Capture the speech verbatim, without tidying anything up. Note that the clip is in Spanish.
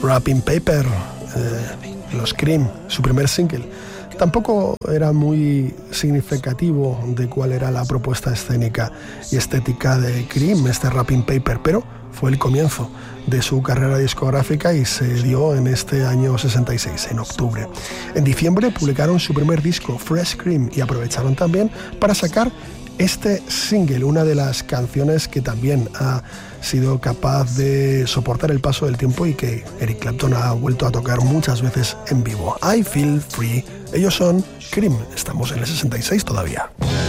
Wrapping Paper, eh, los Cream, su primer single. Tampoco era muy significativo de cuál era la propuesta escénica y estética de Cream, este Wrapping Paper, pero fue el comienzo de su carrera discográfica y se dio en este año sesenta y seis, en octubre. En diciembre publicaron su primer disco, Fresh Cream, y aprovecharon también para sacar este single, una de las canciones que también ha sido capaz de soportar el paso del tiempo y que Eric Clapton ha vuelto a tocar muchas veces en vivo. I Feel Free. Ellos son Cream. Estamos en el sesenta y seis todavía.